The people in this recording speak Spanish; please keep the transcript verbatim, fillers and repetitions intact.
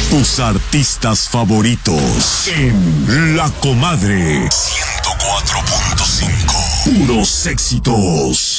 Tus artistas favoritos en La Comadre ciento cuatro punto cinco. Puros éxitos.